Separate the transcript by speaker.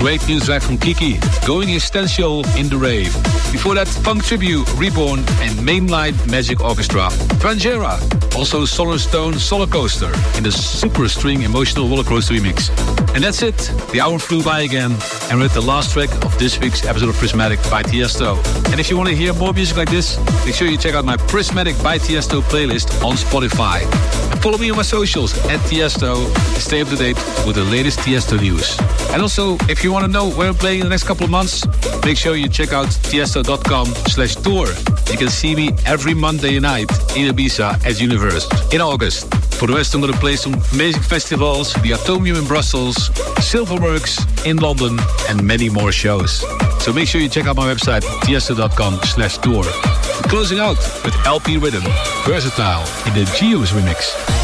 Speaker 1: great new track from Kiki, Going Essential in the Rave. Before that, Funk Tribute, Reborn, and Mainline Magic Orchestra. Frangera, also Solar Stone Solar Coaster in the Super String Emotional Roller Coaster remix. And that's it. The hour flew by again, and we're at the last track of this week's episode of Prismatic by Tiesto. And if you want to hear more music like this, make sure you check out my Prismatic by Tiesto playlist on Spotify. And follow me on my socials at Tiesto to stay up to date with the latest Tiesto news. And also, if you want to know where I'm playing in the next couple of months, make sure you check out tiesto.com/tour. You can see me every Monday night in Ibiza at Universe in August. For the rest, I'm going to play some amazing festivals, the Atomium in Brussels, Silverworks in London, and many more shows. So make sure you check out my website, tiesto.com/tour. Closing out with LP Rhythm, Versatile in the Geos remix.